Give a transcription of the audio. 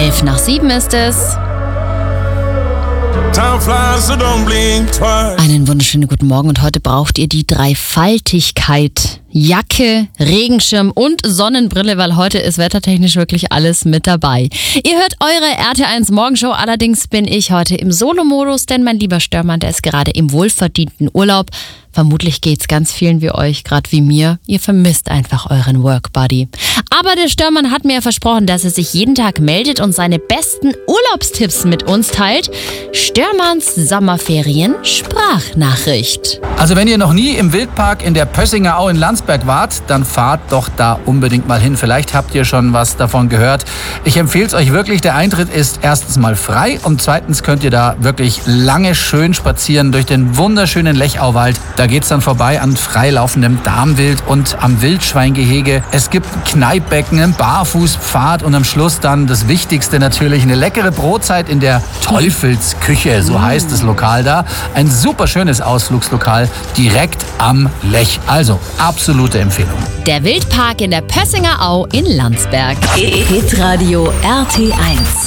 6:11 ist es. Einen wunderschönen guten Morgen und heute braucht ihr die Dreifaltigkeit. Jacke, Regenschirm und Sonnenbrille, weil heute ist wettertechnisch wirklich alles mit dabei. Ihr hört eure RT1 Morgenshow, allerdings bin ich heute im Solo-Modus, denn mein lieber Störmann, der ist gerade im wohlverdienten Urlaub. Vermutlich geht's ganz vielen wie euch, gerade wie mir. Ihr vermisst einfach euren Workbuddy. Aber der Störmann hat mir versprochen, dass er sich jeden Tag meldet und seine besten Urlaubstipps mit uns teilt. Störmanns Sommerferien Sprachnachricht. Also wenn ihr noch nie im Wildpark in der Pössinger Au in Landsberg wart, dann fahrt doch da unbedingt mal hin. Vielleicht habt ihr schon was davon gehört. Ich empfehle es euch wirklich. Der Eintritt ist erstens mal frei und zweitens könnt ihr da wirklich lange schön spazieren durch den wunderschönen Lechauwald. Da geht's dann vorbei an freilaufendem Damwild und am Wildschweingehege. Es gibt ein Kneippbecken, einen Barfußpfad und am Schluss dann das Wichtigste natürlich, eine leckere Brotzeit in der Teufelsküche, so heißt das Lokal da. Ein super schönes Ausflugslokal direkt am Lech. Also absolute Empfehlung. Der Wildpark in der Pössinger Au in Landsberg. Hitradio RT1.